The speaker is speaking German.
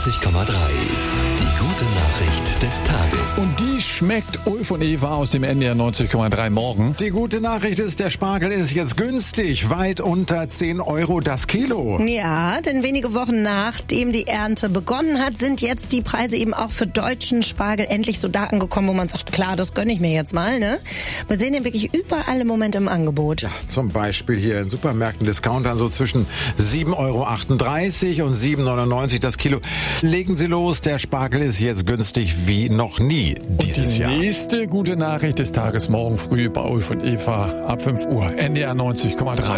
Die gute Nachricht des Tages. Und die schmeckt Ulf und Eva aus dem NDR 90,3 morgen. Die gute Nachricht ist, der Spargel ist jetzt günstig, weit unter 10 € das Kilo. Ja, denn wenige Wochen nachdem die Ernte begonnen hat, sind jetzt die Preise eben auch für deutschen Spargel endlich so da angekommen, wo man sagt, klar, das gönne ich mir jetzt mal, ne? Wir sehen den wirklich überall im Moment im Angebot. Ja, zum Beispiel hier in Supermärkten, Discountern so zwischen 7,38 € und 7,99 € das Kilo. Legen Sie los, der Spargel ist jetzt günstig wie noch nie dieses Jahr. Die nächste gute Nachricht des Tages morgen früh bei Ulf und Eva ab 5 Uhr. NDR 90,3.